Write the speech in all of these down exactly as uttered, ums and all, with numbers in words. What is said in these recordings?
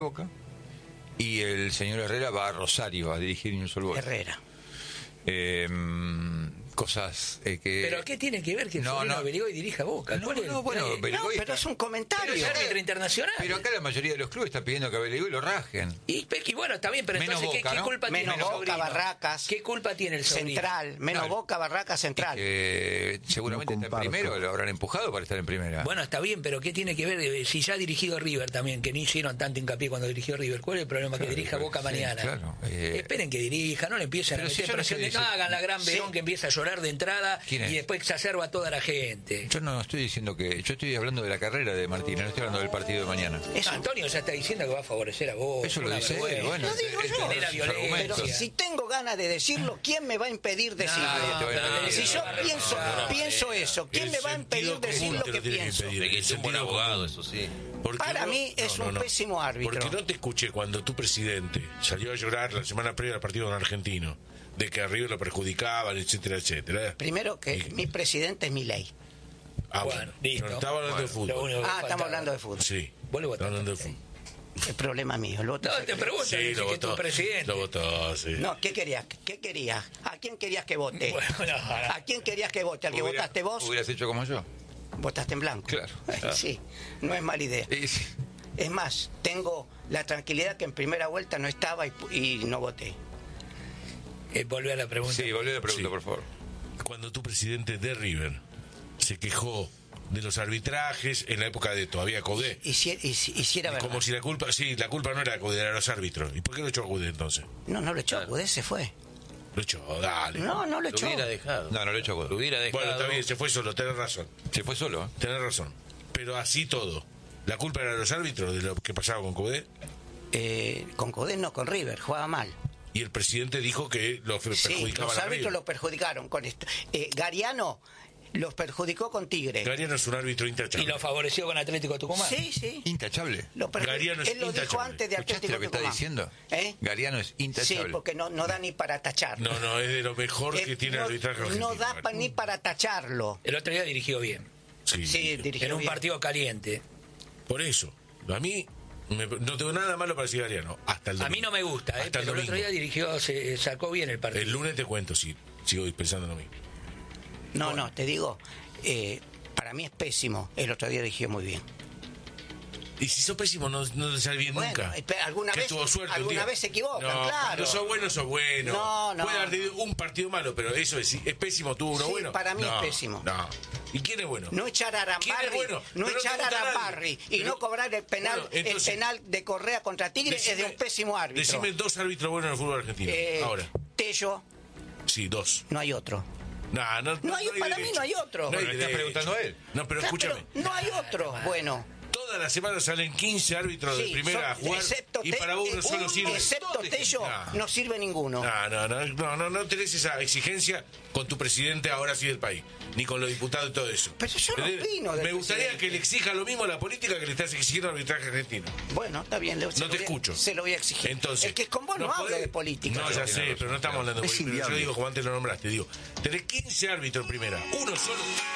Boca, y el señor Herrera va a Rosario a dirigir Newell's Boys. Herrera. Eh, cosas eh, que... ¿Pero qué tiene que ver que el no, sobrino no. de Berigoy dirija Boca? No, ¿Cuál es el- no, bueno, eh, Berigoy No, pero está- es un comentario. Pero es árbitro internacional. Pero acá la mayoría de los clubes está pidiendo que a Berigoy lo rajen. Y, y bueno, está bien, pero Menos entonces, ¿qué, Boca, qué ¿no? culpa Menos tiene el Boca, sobrino? Barracas. ¿Qué culpa tiene el sobrino? Central, menos No, Boca, Barraca, Central. Que seguramente No está en comparto. primero, lo habrán empujado para estar en primera. Bueno, está bien, pero ¿qué tiene que ver? eh, Si ya ha dirigido River también, que no hicieron tanto hincapié cuando dirigió River, ¿cuál es el problema Claro, que dirija pero- Boca sí, mañana? claro, eh, Esperen que dirija, no le empiecen a pero si meter yo no presión estoy de, no diciendo- hagan la gran Verón Sí. que empieza a llorar de entrada ¿Quién es? y después exacerba a toda la gente. Yo no estoy diciendo que... Yo estoy hablando de la carrera de Martínez, no estoy hablando del partido de mañana. Es No, un- Antonio ya está diciendo que va a favorecer a vos. Eso lo una dice él, vergüenza. bueno. Lo digo él yo. tendrá Genera sus violencia. argumentos. Pero si tengo ganas de decirlo, ¿quién me va a impedir decirlo? Nadie te va a pero impedir. Si yo no, pienso, no, no, pienso no, eso, ¿quién El me va a impedir sentido decir común lo te que lo tiene que pienso? impedir. De que El es un buen sentido abogado, común. eso sí. Porque Para no- mí es no, no, un no. pésimo árbitro. Porque no te escuché cuando tu presidente salió a llorar la semana previa al partido con Argentino, de que a River lo perjudicaban, etcétera, etcétera. Primero que Y- mi presidente es mi ley. Ah, Bueno, bueno, listo. pero estaba hablando de Lo fútbol. único que Ah, faltaba. estamos hablando de fútbol. Sí, Vos lo votaste. estaba hablando de fútbol. El problema mío. Lo otro No, se te cree. pregunto, Sí, decís lo que es tu votó. presidente. Lo votó, sí. No, ¿qué querías? ¿Qué querías? ¿A quién querías que vote? Bueno, no, no. ¿A quién querías que vote? ¿Al que Hubiera- votaste vos? Hubieras hecho como yo. Votaste en blanco. Claro. Sí, no es mala idea. Y sí. Es más, tengo la tranquilidad que en primera vuelta no estaba y, y no voté. Eh, volvé a la pregunta. Sí, volvé a la pregunta, Sí. por favor. Cuando tu presidente de River se quejó de los arbitrajes en la época de todavía Codé, Hici- hici- Hiciera verdad. como si la culpa, sí, la culpa no era de Codé, era de los árbitros. ¿Y por qué lo echó a Codé entonces? No, no lo echó, Cudé se fue. Lo echó, dale. No, no lo Lo echó. hubiera dejado. No, no lo he hecho a Lo Godó. hubiera dejado. Bueno, está bien, se fue solo, tenés razón. Se fue solo, ¿eh? Tenés razón. Pero así todo. ¿La culpa era de los árbitros de lo que pasaba con Codé? Eh, con Cudé no, con River, jugaba mal. Y el presidente dijo que lo Sí, perjudicaba los a la árbitros River. lo perjudicaron con esto. Eh, Gariano los perjudicó con Tigre. Gariano es un árbitro Y intachable. lo favoreció con Atlético Tucumán. Sí, sí. Intachable. Lo perju- Gariano es Él lo dijo intachable. antes de ¿Escuchaste Atlético lo que está Tucumán. diciendo? ¿Eh? Gariano es Sí, intachable. porque no, no da ni para tacharlo. No, no, es de lo mejor Eh, que tiene no, el arbitraje argentino. no da pa- ni para tacharlo. El otro día dirigió bien. Sí, Sí, dirigió En un bien. partido caliente. por eso. A mí me- no tengo nada malo para decir Gariano. Hasta el A domingo. mí no me gusta, eh, Hasta el pero el domingo. otro día dirigió, se sacó bien el partido. El lunes te cuento si sigo pensando lo mismo. No, no, te digo, eh, para mí es pésimo. El otro día dirigió muy bien. Y si sos pésimo, no, no te sale bien Bueno, nunca. espe- alguna Que vez- tuvo suerte un alguna día. vez se equivocan, no, claro. Cuando sos bueno, sos bueno. No, no. Puede haber tenido un partido malo, pero eso es, es pésimo, tuvo uno Sí, bueno. para mí No, es pésimo. No. ¿Y quién es bueno? No echar a ¿Quién es Arambarri, bueno? no Pero echar te a gusta nadie. Arambarri y Pero- no cobrar el penal, Bueno, entonces- el penal de Correa contra Tigre es de Decime- un pésimo árbitro. Decime dos árbitros buenos en el fútbol argentino. Eh, Ahora. Tello, Sí, dos. no hay otro. No, no, No hay- para mí derecho. no hay otro. No hay Bueno, estás derecho. preguntando a él. No, pero Claro, escúchame. pero no hay otro. Bueno, Todas las semanas salen quince árbitros de sí, primera a son- jugar excepto y Te- para uno eh, solo un- sirve. Excepto Tello, No. no sirve ninguno. No, no, no, no, no, no tenés esa exigencia con tu presidente ahora sí del país, ni con los diputados y todo eso. Pero yo no ¿Entendés? opino del Me gustaría presidente. que le exija lo mismo a la política que le estás exigiendo al arbitraje argentino. Bueno, está bien. le- se No lo te voy a- escucho. Se lo voy a exigir. Entonces, es que con vos no, hablo podés- de política. No, yo. ya sé, pero no estamos hablando de Es política. Pero yo inviable. digo, como antes lo nombraste, digo, tenés quince árbitros en primera, uno solo.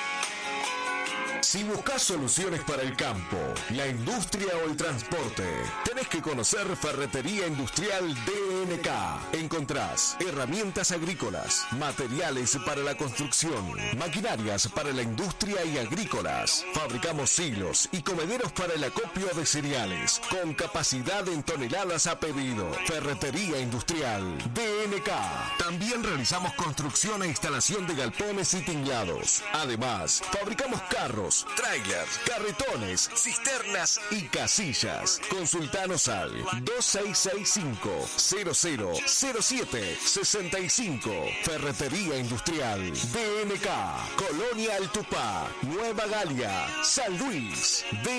Si buscas soluciones para el campo, la industria o el transporte, tenés que conocer Ferretería Industrial D N K. Encontrás herramientas agrícolas, materiales para la construcción, maquinarias para la industria y agrícolas. Fabricamos silos y comederos para el acopio de cereales, con capacidad en toneladas a pedido. Ferretería Industrial D N K. También realizamos construcción e instalación de galpones y tinglados. Además, fabricamos carros, trailers, carretones, cisternas y casillas. Consultanos al dos seis seis cinco, cero cero cero siete seis cinco. Ferretería Industrial D N K. Colonia El Tupá, Nueva Galia, San Luis.